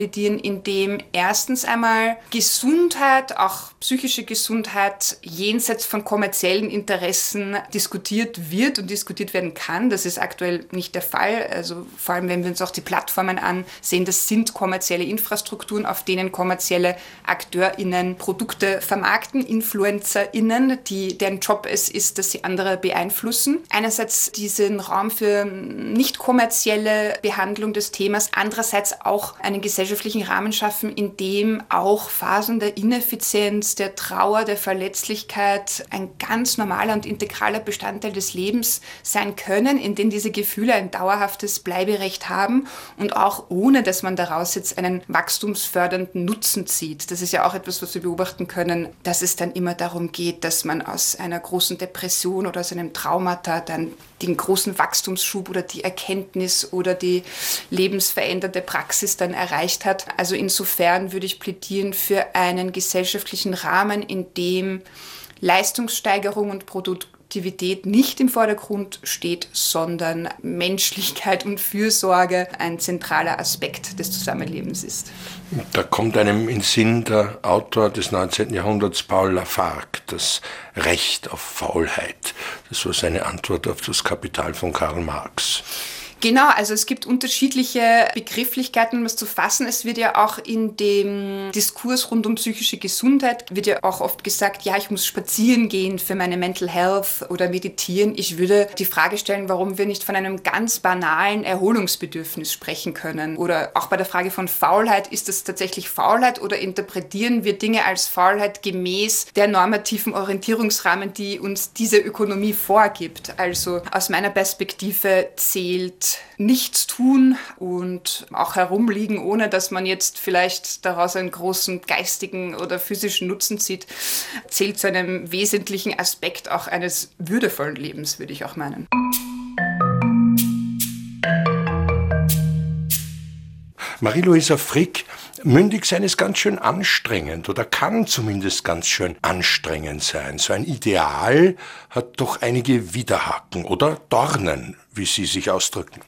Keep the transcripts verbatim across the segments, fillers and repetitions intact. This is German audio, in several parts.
in dem erstens einmal Gesundheit, auch psychische Gesundheit, jenseits von kommerziellen Interessen diskutiert wird und diskutiert werden kann. Das ist aktuell nicht der Fall. Also vor allem, wenn wir uns auch die Plattformen ansehen, das sind kommerzielle Infrastrukturen, auf denen kommerzielle AkteurInnen Produkte vermarkten, InfluencerInnen, die, deren Job es ist, dass sie andere beeinflussen. Einerseits diesen Raum für nicht kommerzielle Behandlung des Themas, andererseits auch einen gesellschaftlichen Rahmen schaffen, in dem auch Phasen der Ineffizienz, der Trauer, der Verletzlichkeit ein ganz normaler und integraler Bestandteil des Lebens sein können, in denen diese Gefühle ein dauerhaftes Bleiberecht haben und auch ohne, dass man daraus jetzt einen wachstumsfördernden Nutzen zieht. Das ist ja auch etwas, was wir beobachten können, dass es dann immer darum geht, dass man aus einer großen Depression oder aus einem Traumata dann den großen Wachstumsschub oder die Erkenntnis oder die lebensverändernde Praxis dann erreicht hat. Also insofern würde ich plädieren für einen gesellschaftlichen Rahmen, in dem Leistungssteigerung und Produktivität nicht im Vordergrund steht, sondern Menschlichkeit und Fürsorge ein zentraler Aspekt des Zusammenlebens ist. Da kommt einem in Sinn der Autor des neunzehnten Jahrhunderts, Paul Lafargue, das Recht auf Faulheit. Das war seine Antwort auf das Kapital von Karl Marx. Genau, also es gibt unterschiedliche Begrifflichkeiten, um es zu fassen. Es wird ja auch in dem Diskurs rund um psychische Gesundheit, wird ja auch oft gesagt, ja, ich muss spazieren gehen für meine Mental Health oder meditieren. Ich würde die Frage stellen, warum wir nicht von einem ganz banalen Erholungsbedürfnis sprechen können. Oder auch bei der Frage von Faulheit, ist das tatsächlich Faulheit oder interpretieren wir Dinge als Faulheit gemäß der normativen Orientierungsrahmen, die uns diese Ökonomie vorgibt? Also aus meiner Perspektive zählt nichts tun und auch herumliegen, ohne dass man jetzt vielleicht daraus einen großen geistigen oder physischen Nutzen zieht, zählt zu einem wesentlichen Aspekt auch eines würdevollen Lebens, würde ich auch meinen. Marie-Louisa Frick, mündig sein ist ganz schön anstrengend oder kann zumindest ganz schön anstrengend sein. So ein Ideal hat doch einige Widerhaken oder Dornen, wie Sie sich ausdrücken.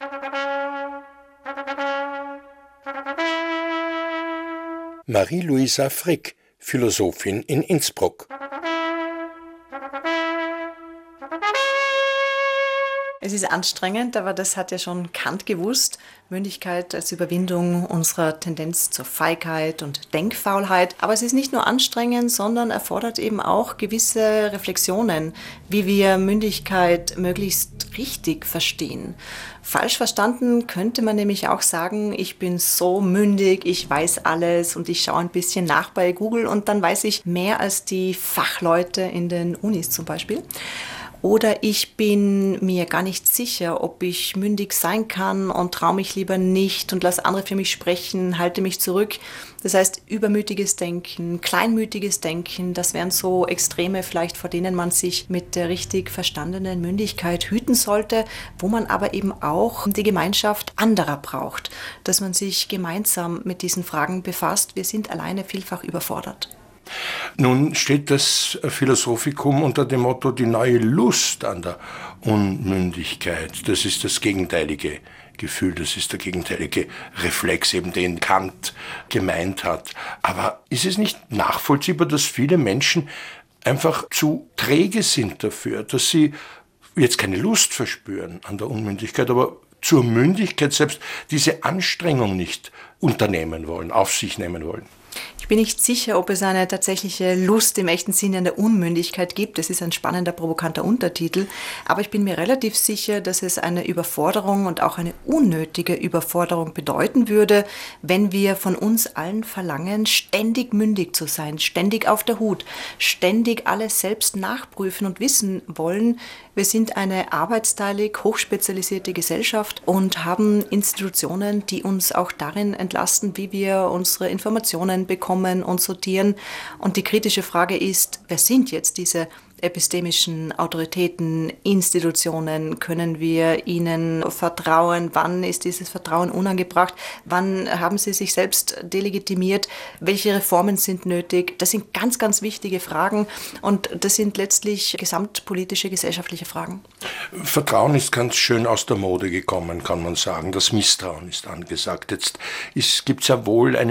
Marie-Louisa Frick, Philosophin in Innsbruck. Es ist anstrengend, aber das hat ja schon Kant gewusst. Mündigkeit als Überwindung unserer Tendenz zur Feigheit und Denkfaulheit. Aber es ist nicht nur anstrengend, sondern erfordert eben auch gewisse Reflexionen, wie wir Mündigkeit möglichst richtig verstehen. Falsch verstanden könnte man nämlich auch sagen, ich bin so mündig, ich weiß alles und ich schaue ein bisschen nach bei Google und dann weiß ich mehr als die Fachleute in den Unis zum Beispiel. Oder ich bin mir gar nicht sicher, ob ich mündig sein kann und traue mich lieber nicht und lasse andere für mich sprechen, halte mich zurück. Das heißt, übermütiges Denken, kleinmütiges Denken, das wären so Extreme vielleicht, vor denen man sich mit der richtig verstandenen Mündigkeit hüten sollte, wo man aber eben auch die Gemeinschaft anderer braucht, dass man sich gemeinsam mit diesen Fragen befasst. Wir sind alleine vielfach überfordert. Nun steht das Philosophikum unter dem Motto die neue Lust an der Unmündigkeit. Das ist das gegenteilige Gefühl, das ist der gegenteilige Reflex, eben den Kant gemeint hat. Aber ist es nicht nachvollziehbar, dass viele Menschen einfach zu träge sind dafür, dass sie jetzt keine Lust verspüren an der Unmündigkeit, aber zur Mündigkeit selbst diese Anstrengung nicht unternehmen wollen, auf sich nehmen wollen? Ich bin nicht sicher, ob es eine tatsächliche Lust im echten Sinne an der Unmündigkeit gibt. Das ist ein spannender, provokanter Untertitel. Aber ich bin mir relativ sicher, dass es eine Überforderung und auch eine unnötige Überforderung bedeuten würde, wenn wir von uns allen verlangen, ständig mündig zu sein, ständig auf der Hut, ständig alles selbst nachprüfen und wissen wollen. Wir sind eine arbeitsteilig, hochspezialisierte Gesellschaft und haben Institutionen, die uns auch darin entlasten, wie wir unsere Informationen bekommen und sortieren. Und die kritische Frage ist, wer sind jetzt diese epistemischen Autoritäten, Institutionen? Können wir ihnen vertrauen? Wann ist dieses Vertrauen unangebracht? Wann haben sie sich selbst delegitimiert? Welche Reformen sind nötig? Das sind ganz, ganz wichtige Fragen und das sind letztlich gesamtpolitische, gesellschaftliche Fragen. Vertrauen ist ganz schön aus der Mode gekommen, kann man sagen. Das Misstrauen ist angesagt. Jetzt gibt es ja wohl eine